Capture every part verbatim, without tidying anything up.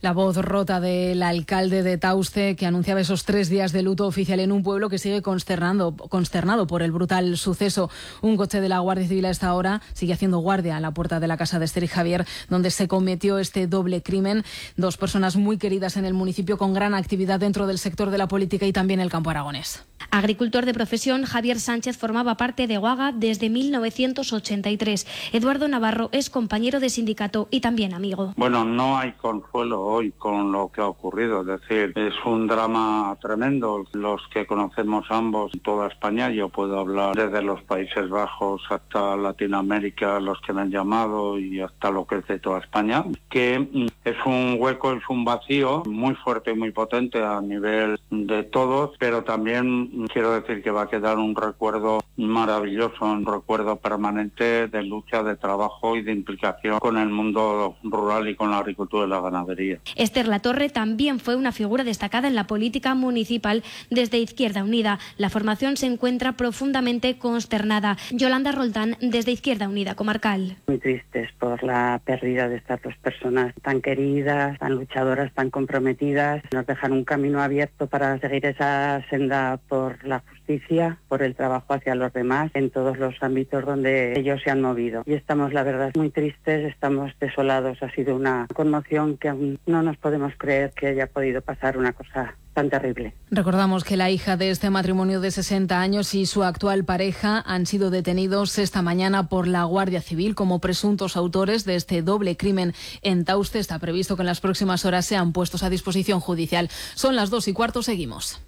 La voz rota del alcalde de Tauste, que anunciaba esos tres días de luto oficial en un pueblo que sigue consternando, consternado por el brutal suceso. Un coche de la Guardia Civil a esta hora sigue haciendo guardia a la puerta de la casa de Esther y Javier, donde se cometió este doble crimen. Dos personas muy queridas en el municipio, con gran actividad dentro del sector de la política y también el campo aragonés. Agricultor de profesión, Javier Sánchez formaba parte de Guaga desde mil novecientos ochenta y tres. Eduardo Navarro es compañero de sindicato y también amigo. Bueno, no hay consuelo hoy con lo que ha ocurrido, es decir, es un drama tremendo. Los que conocemos ambos, toda España, yo puedo hablar desde los Países Bajos hasta Latinoamérica, los que me han llamado, y hasta lo que es de toda España, que es un hueco, es un vacío muy fuerte y muy potente a nivel de todos, pero también quiero decir que va a quedar un recuerdo maravilloso, un recuerdo permanente de lucha, de trabajo y de implicación con el mundo rural y con la agricultura y la ganadería. Esther Latorre también fue una figura destacada en la política municipal desde Izquierda Unida. La formación se encuentra profundamente consternada. Yolanda Roldán, desde Izquierda Unida Comarcal. Muy tristes por la pérdida de estas dos personas tan queridas, tan luchadoras, tan comprometidas. Nos dejan un camino abierto para seguir esa senda por la justicia, por el trabajo hacia los demás, en todos los ámbitos donde ellos se han movido. Y estamos, la verdad, muy tristes, estamos desolados. Ha sido una conmoción que aún no nos podemos creer que haya podido pasar una cosa tan terrible. Recordamos que la hija de este matrimonio de sesenta años y su actual pareja han sido detenidos esta mañana por la Guardia Civil como presuntos autores de este doble crimen en Tauste. Está previsto que en las próximas horas sean puestos a disposición judicial. Son las dos y cuarto, seguimos.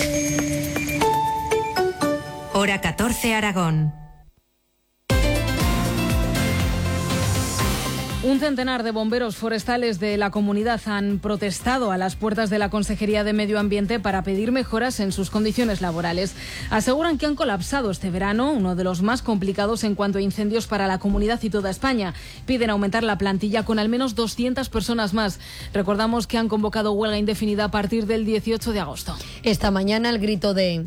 Hora catorce, Aragón. Un centenar de bomberos forestales de la comunidad han protestado a las puertas de la Consejería de Medio Ambiente para pedir mejoras en sus condiciones laborales. Aseguran que han colapsado este verano, uno de los más complicados en cuanto a incendios para la comunidad y toda España. Piden aumentar la plantilla con al menos doscientas personas más. Recordamos que han convocado huelga indefinida a partir del dieciocho de agosto. Esta mañana el grito de...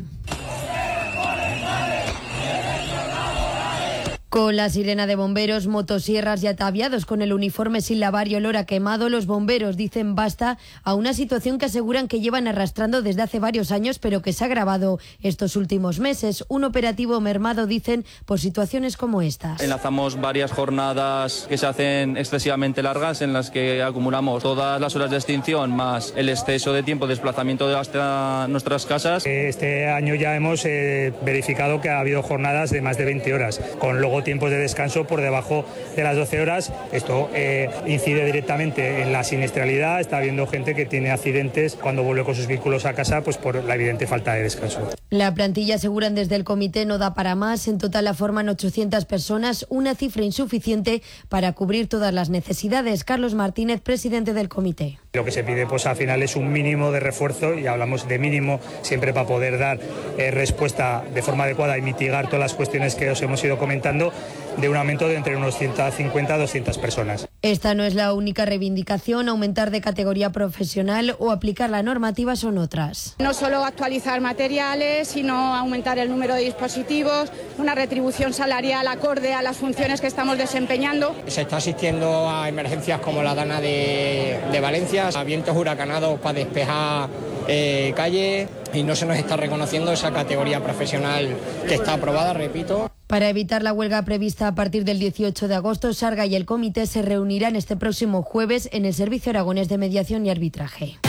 Con la sirena de bomberos, motosierras y ataviados con el uniforme sin lavar y olor a quemado, los bomberos dicen basta a una situación que aseguran que llevan arrastrando desde hace varios años, pero que se ha agravado estos últimos meses. Un operativo mermado, dicen, por situaciones como estas. Enlazamos varias jornadas que se hacen excesivamente largas, en las que acumulamos todas las horas de extinción más el exceso de tiempo de desplazamiento hasta nuestras casas. Este año ya hemos eh, verificado que ha habido jornadas de más de veinte horas, con luego tiempos de descanso por debajo de las doce horas. Esto eh, incide directamente en la siniestralidad. Está habiendo gente que tiene accidentes cuando vuelve con sus vehículos a casa, pues por la evidente falta de descanso. La plantilla, aseguran desde el comité, no da para más. En total la forman ochocientas personas, una cifra insuficiente para cubrir todas las necesidades. Carlos Martínez, presidente del comité. Lo que se pide, pues al final, es un mínimo de refuerzo, y hablamos de mínimo siempre para poder dar eh, respuesta de forma adecuada y mitigar todas las cuestiones que os hemos ido comentando, de un aumento de entre unos ciento cincuenta a doscientas personas. Esta no es la única reivindicación. Aumentar de categoría profesional o aplicar la normativa son otras. No solo actualizar materiales, sino aumentar el número de dispositivos, una retribución salarial acorde a las funciones que estamos desempeñando. Se está asistiendo a emergencias como la Dana de, de Valencia, a vientos huracanados para despejar eh, calle, y no se nos está reconociendo esa categoría profesional que está aprobada, repito. Para evitar la huelga prevista a partir del dieciocho de agosto, Sarga y el comité se reunirán este próximo jueves en el Servicio Aragonés de Mediación y Arbitraje.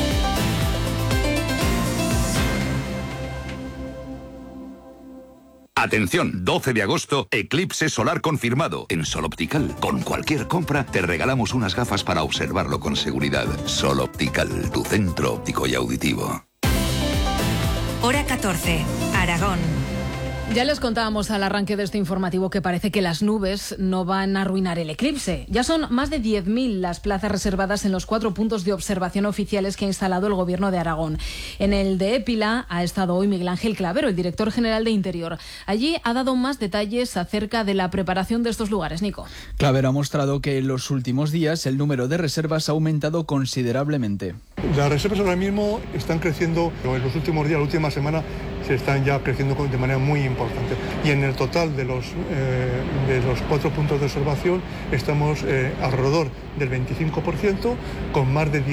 Atención, doce de agosto, eclipse solar confirmado en Sol Optical. Con cualquier compra te regalamos unas gafas para observarlo con seguridad. Sol Optical, tu centro óptico y auditivo. Hora catorce, Aragón. Ya les contábamos al arranque de este informativo que parece que las nubes no van a arruinar el eclipse. Ya son más de diez mil las plazas reservadas en los cuatro puntos de observación oficiales que ha instalado el Gobierno de Aragón. En el de Épila ha estado hoy Miguel Ángel Clavero, el director general de Interior. Allí ha dado más detalles acerca de la preparación de estos lugares. Nico. Clavero ha mostrado que en los últimos días el número de reservas ha aumentado considerablemente. Las reservas ahora mismo están creciendo, en los últimos días, la última semana, se están ya creciendo de manera muy importante. Y en el total de los, eh, de los cuatro puntos de observación estamos eh, alrededor del veinticinco por ciento, con más de